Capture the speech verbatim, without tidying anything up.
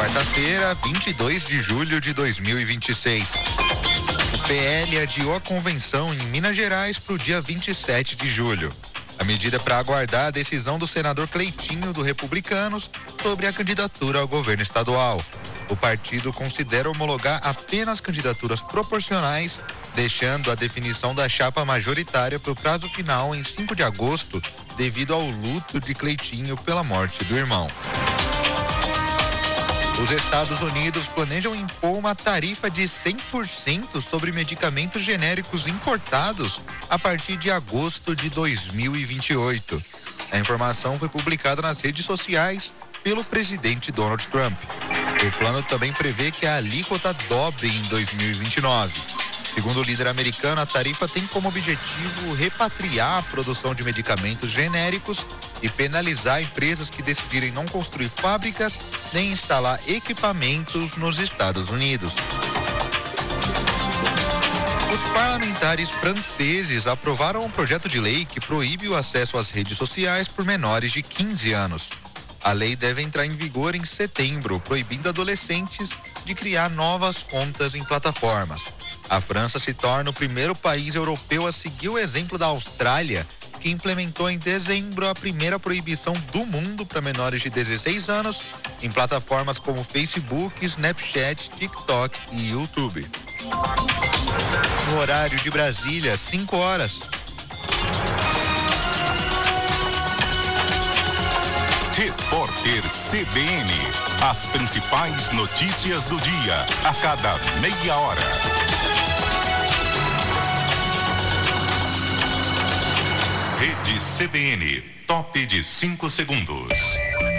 quarta-feira, vinte e dois de julho de dois mil e vinte e seis. O P L adiou a convenção em Minas Gerais para o dia vinte e sete de julho. A medida é para aguardar a decisão do senador Cleitinho, do Republicanos, sobre a candidatura ao governo estadual. O partido considera homologar apenas candidaturas proporcionais, deixando a definição da chapa majoritária para o prazo final em cinco de agosto, devido ao luto de Cleitinho pela morte do irmão. Os Estados Unidos planejam impor uma tarifa de cem por cento sobre medicamentos genéricos importados a partir de agosto de dois mil e vinte e oito. A informação foi publicada nas redes sociais pelo presidente Donald Trump. O plano também prevê que a alíquota dobre em dois mil e vinte e nove. Segundo o líder americano, a tarifa tem como objetivo repatriar a produção de medicamentos genéricos e penalizar empresas que decidirem não construir fábricas nem instalar equipamentos nos Estados Unidos. Os parlamentares franceses aprovaram um projeto de lei que proíbe o acesso às redes sociais por menores de quinze anos. A lei deve entrar em vigor em setembro, proibindo adolescentes de criar novas contas em plataformas. A França se torna o primeiro país europeu a seguir o exemplo da Austrália, que implementou em dezembro a primeira proibição do mundo para menores de dezesseis anos em plataformas como Facebook, Snapchat, TikTok e YouTube. No horário de Brasília, cinco horas. Repórter C B N. As principais notícias do dia, a cada meia hora. Rede C B N, top de cinco segundos.